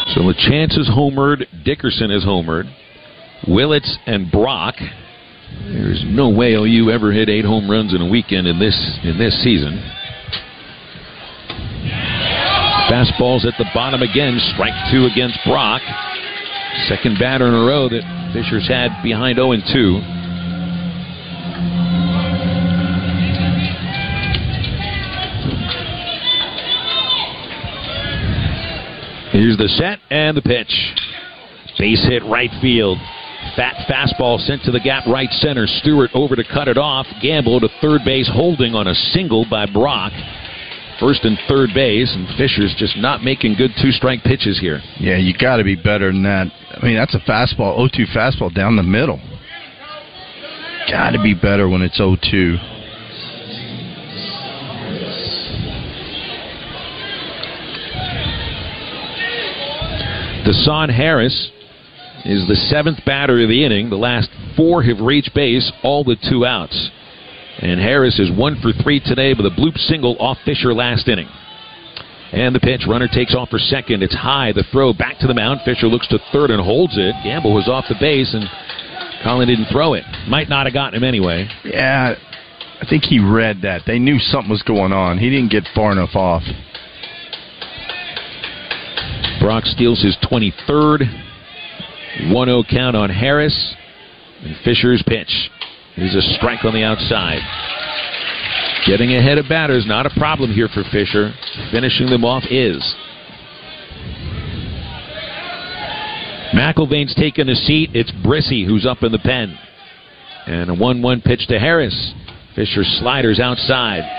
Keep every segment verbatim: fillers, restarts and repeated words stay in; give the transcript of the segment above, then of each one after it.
So LaChance is homered, Dickerson is homered, Willits and Brock. There's no way O U ever hit eight home runs in a weekend in this in this season. Fastballs at the bottom again. Strike two against Brock. Second batter in a row that Fisher's had behind oh and two. Here's the set and the pitch. Base hit right field. Fat fastball sent to the gap right center. Stewart over to cut it off. Gamble to third base, holding on a single by Brock. First and third base, and Fisher's just not making good two-strike pitches here. Yeah, you got to be better than that. I mean, that's a fastball, oh two fastball down the middle. Got to be better when it's oh two. Deshaun Harris is the seventh batter of the inning. The last four have reached base, all with two outs. And Harris is one for three today with a bloop single off Fisher last inning. And the pitch, runner takes off for second. It's high, the throw back to the mound. Fisher looks to third and holds it. Gamble was off the base, and Colin didn't throw it. Might not have gotten him anyway. Yeah, I think he read that. They knew something was going on. He didn't get far enough off. Brock steals his twenty-third. one oh count on Harris. And Fisher's pitch is a strike on the outside. Getting ahead of batters, not a problem here for Fisher. Finishing them off is. McIlvain's taking a seat. It's Brissy who's up in the pen. And a one one pitch to Harris. Fisher sliders outside.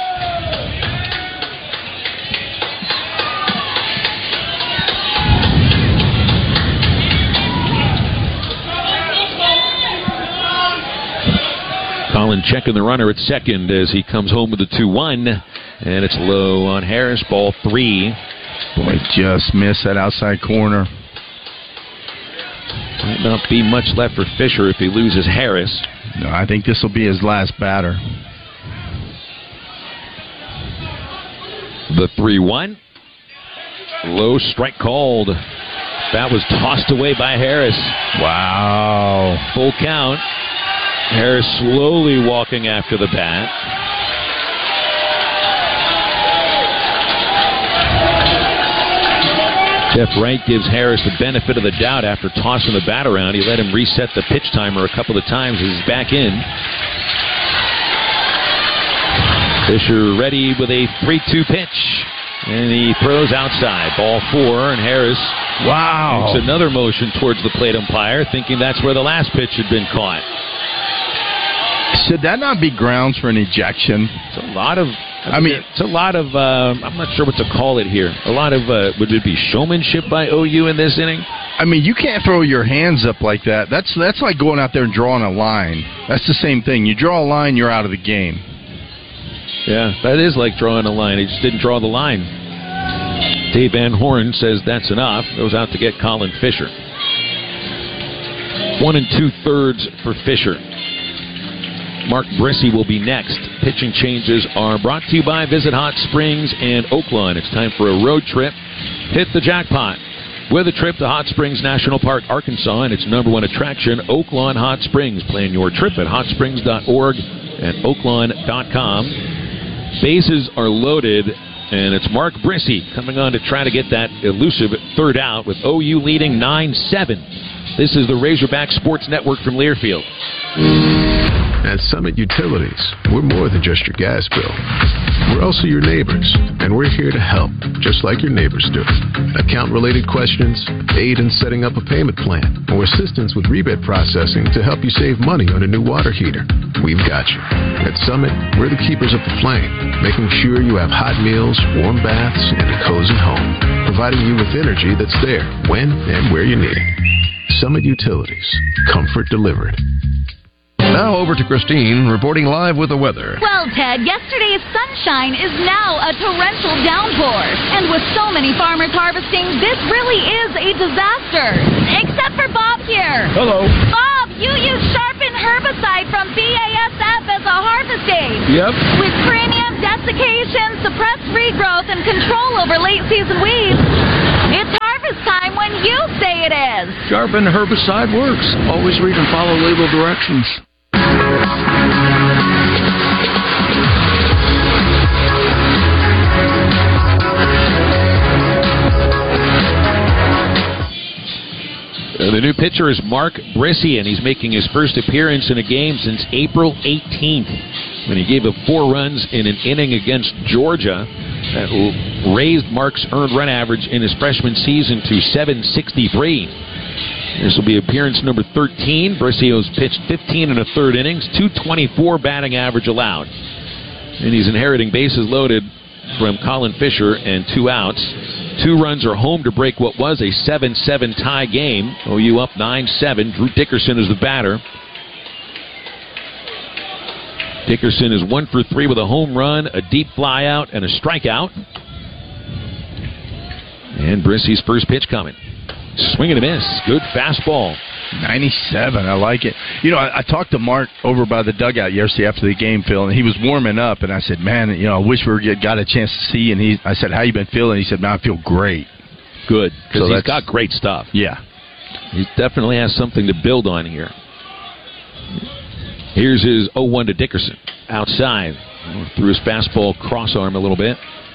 Colin checking the runner at second as he comes home with a two one. And it's low on Harris. Ball three. Boy, just missed that outside corner. Might not be much left for Fisher if he loses Harris. No, I think this will be his last batter. The three one. Low strike called. That was tossed away by Harris. Wow. Full count. Harris slowly walking after the bat. Jeff Wright gives Harris the benefit of the doubt after tossing the bat around. He let him reset the pitch timer a couple of times as he's back in. Fisher ready with a three two pitch. And he throws outside. Ball four, and Harris wow. makes another motion towards the plate umpire, thinking that's where the last pitch had been caught. Should that not be grounds for an ejection? It's a lot of... I, I mean, mean, it's a lot of... Uh, I'm not sure what to call it here. A lot of... Uh, would it be showmanship by O U in this inning? I mean, you can't throw your hands up like that. That's that's like going out there and drawing a line. That's the same thing. You draw a line, you're out of the game. Yeah, that is like drawing a line. He just didn't draw the line. Dave Van Horn says that's enough. Goes out to get Colin Fisher. One and two-thirds for Fisher. Mark Brissy will be next. Pitching changes are brought to you by Visit Hot Springs and Oaklawn. It's time for a road trip. Hit the jackpot with a trip to Hot Springs National Park, Arkansas, and its number one attraction, Oaklawn Hot Springs. Plan your trip at hot springs dot org and oaklawn dot com. Bases are loaded, and it's Mark Brissy coming on to try to get that elusive third out with O U leading nine seven. This is the Razorback Sports Network from Learfield. At Summit Utilities, we're more than just your gas bill. We're also your neighbors, and we're here to help, just like your neighbors do. Account-related questions, aid in setting up a payment plan, or assistance with rebate processing to help you save money on a new water heater. We've got you. At Summit, we're the keepers of the flame, making sure you have hot meals, warm baths, and a cozy home, providing you with energy that's there when and where you need it. Summit Utilities. Comfort delivered. Now over to Christine, reporting live with the weather. Well, Ted, yesterday's sunshine is now a torrential downpour. And with so many farmers harvesting, this really is a disaster. Except for Bob here. Hello. Bob, you use Sharpen herbicide from B A S F as a harvest aid. Yep. With premium desiccation, suppressed regrowth, and control over late-season weeds, it's harvest time. Sharpen herbicide works. Always read and follow label directions. Uh, the new pitcher is Mark Brissy, and he's making his first appearance in a game since April eighteenth, when he gave up four runs in an inning against Georgia. That raised Mark's earned run average in his freshman season to seven sixty-three. This will be appearance number thirteen. Brissy has pitched fifteen and a third innings, two twenty-four batting average allowed. And he's inheriting bases loaded from Colin Fisher and two outs. Two runs are home to break what was a seven seven tie game. O U up nine seven. Drew Dickerson is the batter. Dickerson is one for three with a home run, a deep fly out, and a strikeout. And Brissy's first pitch coming. Swing and a miss. Good fastball. ninety-seven. I like it. You know, I, I talked to Mark over by the dugout yesterday after the game, Phil, and he was warming up, and I said, man, you know, I wish we were, got a chance to see. And he, I said, how you been feeling? He said, man, I feel great. Good, because so he's got great stuff. Yeah. He definitely has something to build on here. Here's his oh one to Dickerson. Outside. Threw his fastball cross-arm a little bit.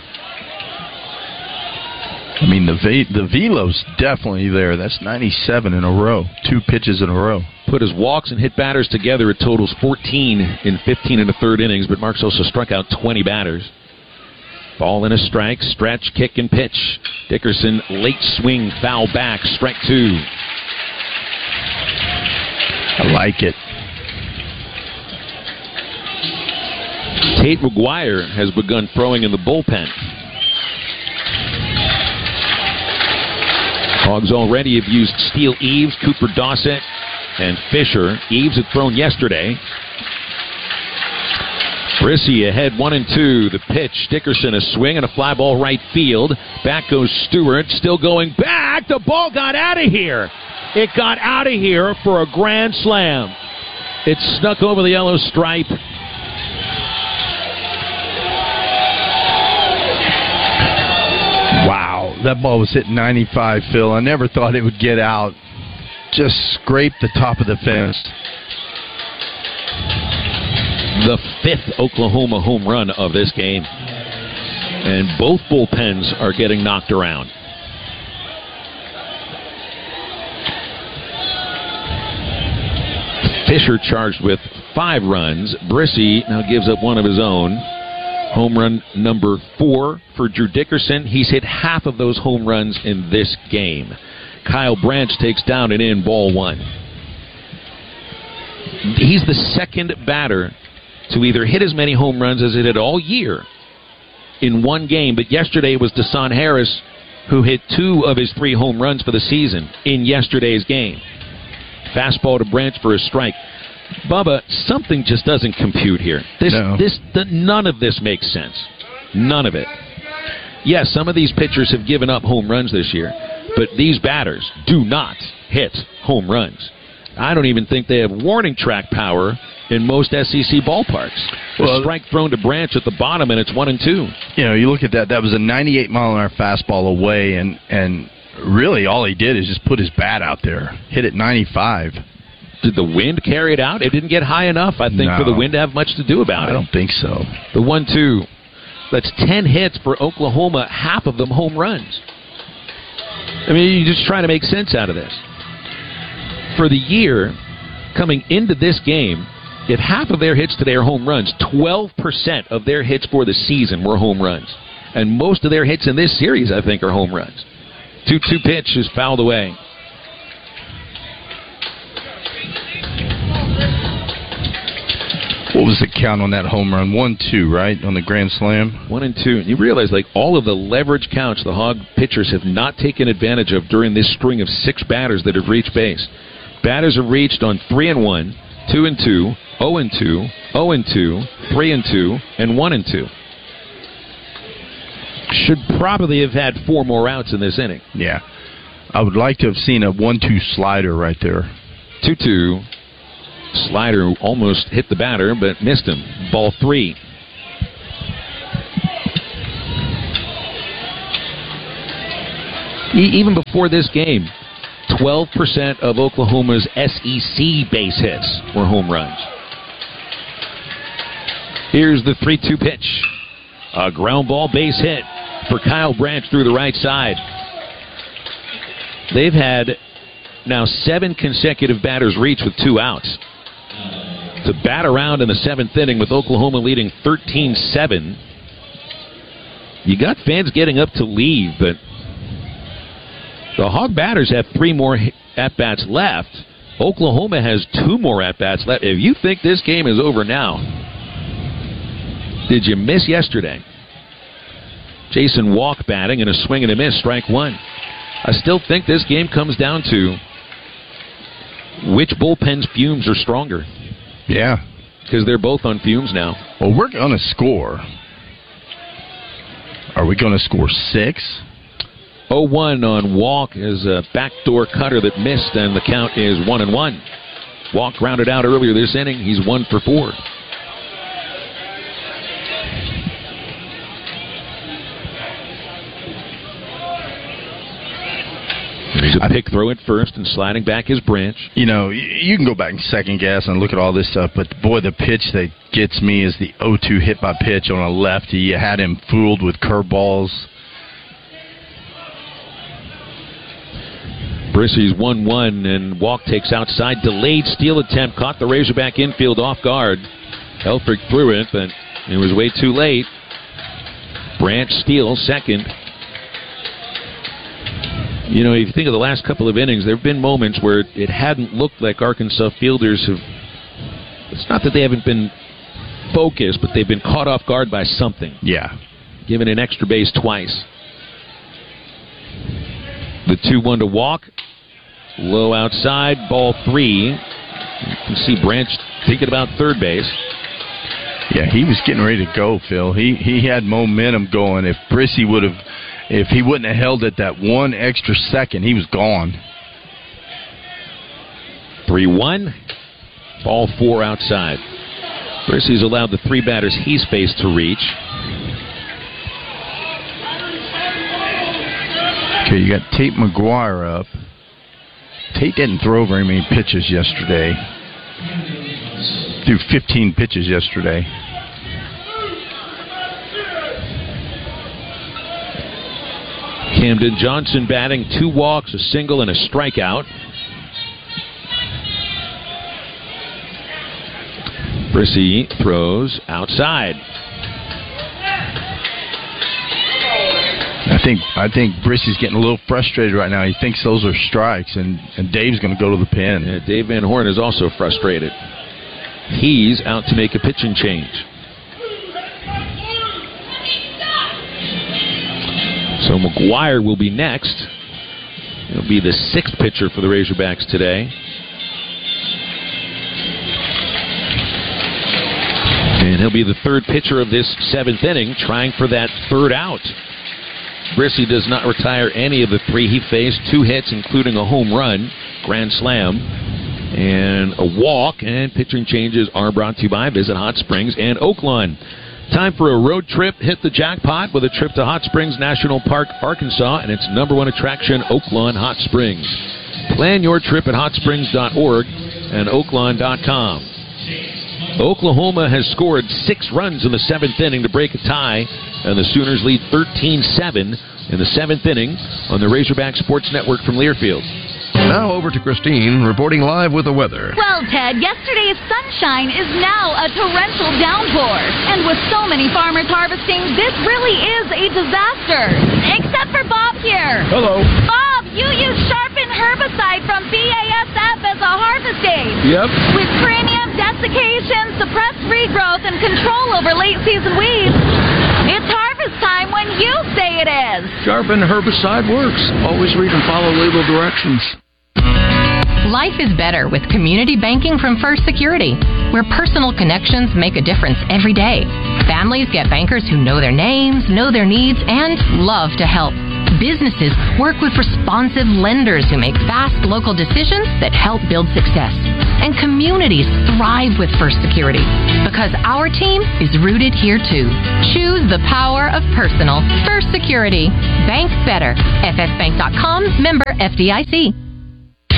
I mean, the ve- the velo's definitely there. That's ninety-seven in a row. Two pitches in a row. Put his walks and hit batters together. It totals fourteen in fifteen and a third innings, but Mark's also struck out twenty batters. Ball and a strike. Stretch, kick, and pitch. Dickerson, late swing, foul back. Strike two. I like it. Tate McGuire has begun throwing in the bullpen. Hogs already have used Steele Eves, Cooper Dossett, and Fisher. Eves had thrown yesterday. Brissy ahead one and two. The pitch. Dickerson a swing and a fly ball right field. Back goes Stewart. Still going back. The ball got out of here. It got out of here for a grand slam. It snuck over the yellow stripe. Wow, that ball was hitting ninety-five, Phil. I never thought it would get out. Just scraped the top of the fence. The fifth Oklahoma home run of this game. And both bullpens are getting knocked around. Fisher charged with five runs. Brissy now gives up one of his own. Home run number four for Drew Dickerson. He's hit half of those home runs in this game. Kyle Branch takes down and in ball one. He's the second batter to either hit as many home runs as it did all year in one game, but yesterday it was Deshaun Harris who hit two of his three home runs for the season in yesterday's game. Fastball to Branch for a strike. Bubba, something just doesn't compute here. This, no. this, the, none of this makes sense. None of it. Yes, some of these pitchers have given up home runs this year, but these batters do not hit home runs. I don't even think they have warning track power in most S E C ballparks. Well, a strike thrown to Branch at the bottom, and it's one and two. You know, you look at that. That was a ninety-eight mile an hour fastball away, and and really all he did is just put his bat out there, hit it ninety-five. Did the wind carry it out? It didn't get high enough, I think, no. for the wind to have much to do about it. I don't think so. The one two. That's ten hits for Oklahoma, half of them home runs. I mean, you're just trying to make sense out of this. For the year, coming into this game, if half of their hits today are home runs, twelve percent of their hits for the season were home runs. And most of their hits in this series, I think, are home runs. two two pitch is fouled away. What was the count on that home run? One two, right, on the grand slam? One and two. And you realize, like, all of the leverage counts the Hog pitchers have not taken advantage of during this string of six batters that have reached base. Batters have reached on three and one, two and two, oh and two, oh and two, three and two, and one and two. Should probably have had four more outs in this inning. Yeah. I would like to have seen a one two slider right there. two two. Slider almost hit the batter, but missed him. Ball three. E- even before this game, twelve percent of Oklahoma's S E C base hits were home runs. Here's the three two pitch. A ground ball base hit for Kyle Branch through the right side. They've had now seven consecutive batters reach with two outs. To bat around in the seventh inning with Oklahoma leading thirteen seven. You got fans getting up to leave, but the Hog batters have three more at-bats left. Oklahoma has two more at-bats left. If you think this game is over now, did you miss yesterday? Jason Walk batting and a swing and a miss, strike one. I still think this game comes down to which bullpen's fumes are stronger. Yeah. Because they're both on fumes now. Well, we're going to score. Are we going to score six? oh one on Walk is a backdoor cutter that missed, and the count is one and one. Walk grounded out earlier this inning. He's one for four. He's a pick throw at first and sliding back his Branch. You know, you can go back and second guess and look at all this stuff, but boy, the pitch that gets me is the oh two hit by pitch on a lefty. You had him fooled with curveballs. Brissy's one one, and Walk takes outside. Delayed steal attempt. Caught the Razorback infield off guard. Helfrich threw it, but it was way too late. Branch steals second. You know, if you think of the last couple of innings, there have been moments where it hadn't looked like Arkansas fielders have... It's not that they haven't been focused, but they've been caught off guard by something. Yeah. Given an extra base twice. The two one to Walk. Low outside, ball three. You can see Branch thinking about third base. Yeah, he was getting ready to go, Phil. He he had momentum going. If Brissy would have... If he wouldn't have held it that one extra second, he was gone. three one. Ball four outside. Brissy's allowed the three batters he's faced to reach. Okay, you got Tate McGuire up. Tate didn't throw very many pitches yesterday. Threw fifteen pitches yesterday. Camden Johnson batting, two walks, a single, and a strikeout. Brissy throws outside. I think I think Brissy's getting a little frustrated right now. He thinks those are strikes, and, and Dave's going to go to the pen. Yeah, Dave Van Horn is also frustrated. He's out to make a pitching change. So McGuire will be next. He'll be the sixth pitcher for the Razorbacks today. And he'll be the third pitcher of this seventh inning, trying for that third out. Brissy does not retire any of the three he faced. Two hits, including a home run, grand slam, and a walk. And pitching changes are brought to you by Visit Hot Springs and Oaklawn. Time for a road trip. Hit the jackpot with a trip to Hot Springs National Park, Arkansas, and its number one attraction, Oaklawn Hot Springs. Plan your trip at hot springs dot org and oaklawn dot com. Oklahoma has scored six runs in the seventh inning to break a tie, and the Sooners lead thirteen seven in the seventh inning on the Razorback Sports Network from Learfield. Now over to Christine, reporting live with the weather. Well, Ted, yesterday's sunshine is now a torrential downpour. And with so many farmers harvesting, this really is a disaster. Except for Bob here. Hello. Bob, you use Sharpen herbicide from B A S F as a harvest aid. Yep. With premium desiccation, suppressed regrowth, and control over late-season weeds, it's harvest time when you say it is. Sharpen herbicide works. Always read and follow label directions. Life is better with community banking from First Security, where personal connections make a difference every day. Families get bankers who know their names, know their needs, and love to help. Businesses work with responsive lenders who make fast local decisions that help build success. And communities thrive with First Security because our team is rooted here too. Choose the power of personal. First Security. Bank better. F S bank dot com, member F D I C.